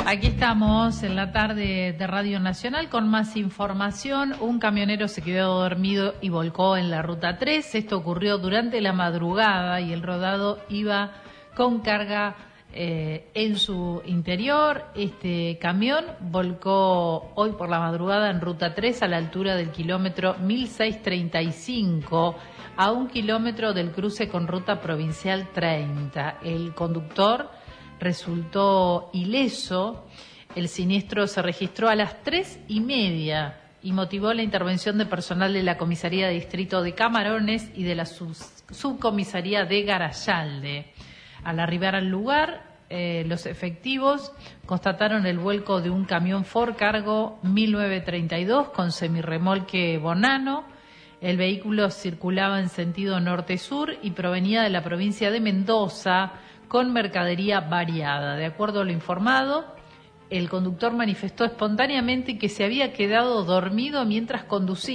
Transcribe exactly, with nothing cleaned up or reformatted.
Aquí estamos en la tarde de Radio Nacional con más información. Un camionero se quedó dormido y volcó en la Ruta tres. Esto ocurrió durante la madrugada y el rodado iba con carga eh, en su interior. Este camión volcó hoy por la madrugada en Ruta tres a la altura del kilómetro mil seiscientos treinta y cinco, a un kilómetro del cruce con Ruta Provincial treinta. El conductor resultó ileso. El siniestro se registró a las tres y media y motivó la intervención de personal de la Comisaría de Distrito de Camarones y de la sub Subcomisaría de Garayalde. Al arribar al lugar, eh, los efectivos constataron el vuelco de un camión Ford Cargo mil novecientos treinta y dos con semirremolque Bonano. El vehículo circulaba en sentido norte-sur y provenía de la provincia de Mendoza con mercadería variada. De acuerdo a lo informado, el conductor manifestó espontáneamente que se había quedado dormido mientras conducía.